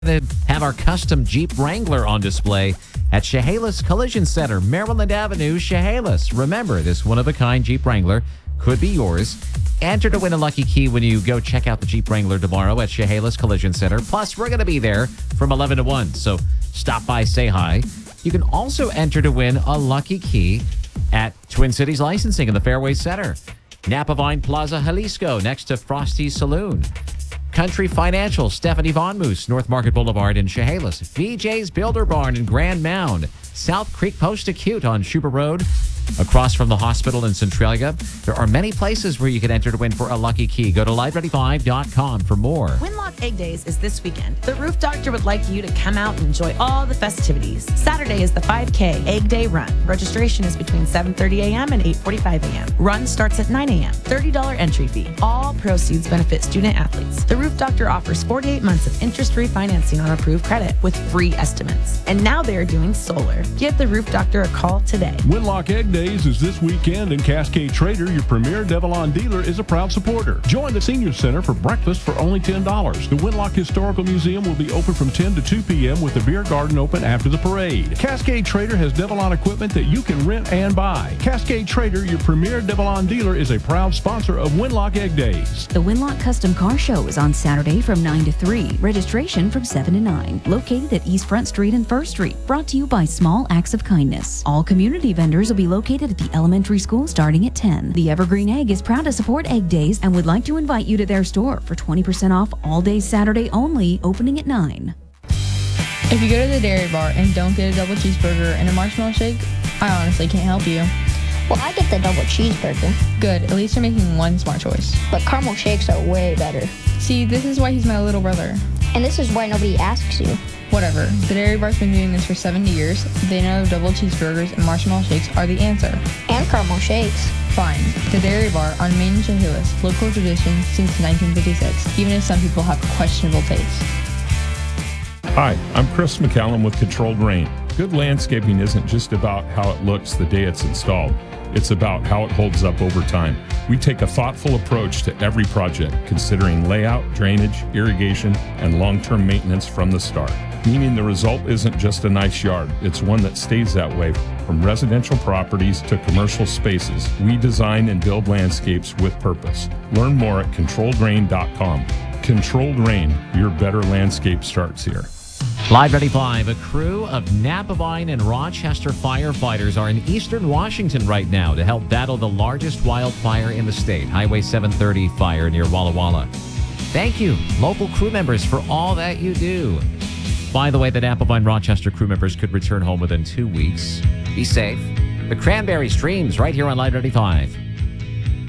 They have our custom Jeep Wrangler on display at Chehalis Collision Center, Maryland Avenue, Chehalis. Remember, this one-of-a-kind Jeep Wrangler could be yours. Enter to win a lucky key when you go check out the Jeep Wrangler tomorrow at Chehalis Collision Center. Plus, we're going to be there from 11 to 1, so stop by, say hi. You can also enter to win a lucky key at Twin Cities Licensing in the Fairway Center. Napa Vine Plaza, Jalisco, next to Frosty's Saloon. Country Financial, Stephanie Von Moose, North Market Boulevard in Chehalis. VJ's Builder Barn in Grand Mound. South Creek Post Acute on Schubert Road, across from the hospital in Centralia. There are many places where you can enter to win for a lucky key. Go to LiveReady5.com for more. Winlock Egg Days is this weekend. The Roof Doctor would like you to come out and enjoy all the festivities. Saturday is the 5K Egg Day Run. Registration is between 7:30 a.m. and 8:45 a.m. Run starts at 9 a.m. $30 entry fee. All proceeds benefit student athletes. The Roof Doctor offers 48 months of interest-free financing on approved credit with free estimates. And now they are doing solar. Give the Roof Doctor a call today. Winlock Egg Days is this weekend, and Cascade Trader, your premier Devilon dealer, is a proud supporter. Join the Senior Center for breakfast for only $10. The Winlock Historical Museum will be open from 10 to 2 p.m. with the beer garden open after the parade. Cascade Trader has Devilon equipment that you can rent and buy. Cascade Trader, your premier Devilon dealer, is a proud sponsor of Winlock Egg Days. The Winlock Custom Car Show is on Saturday from 9 to 3. Registration from 7 to 9. Located at East Front Street and First Street. Brought to you by Small Acts of Kindness. All community vendors will be located at the elementary school starting at 10. The Evergreen Egg is proud to support Egg Days and would like to invite you to their store for 20% off all day Saturday only, opening at 9. If you go to the dairy bar and don't get a double cheeseburger and a marshmallow shake, I honestly can't help you. Well, I get the double cheeseburger. Good, at least you're making one smart choice. But caramel shakes are way better. See, this is why he's my little brother. And this is why nobody asks you. Whatever. The Dairy Bar's been doing this for 70 years. They know double cheeseburgers and marshmallow shakes are the answer. And caramel shakes. Fine. The Dairy Bar on Main and Chehalis. Local tradition since 1956, even if some people have questionable tastes. Hi, I'm Chris McCallum with Controlled Rain. Good landscaping isn't just about how it looks the day it's installed. It's about how it holds up over time. We take a thoughtful approach to every project, considering layout, drainage, irrigation, and long-term maintenance from the start. Meaning the result isn't just a nice yard, it's one that stays that way. From residential properties to commercial spaces, we design and build landscapes with purpose. Learn more at ControlledRain.com. Controlled Rain, your better landscape starts here. Live Ready 5, a crew of Napa Vine and Rochester firefighters are in eastern Washington right now to help battle the largest wildfire in the state, Highway 730 fire near Walla Walla. Thank you, local crew members, for all that you do. By the way, the Napa Vine Rochester crew members could return home within 2 weeks. Be safe. The Cranberry Streams right here on Live Ready 5.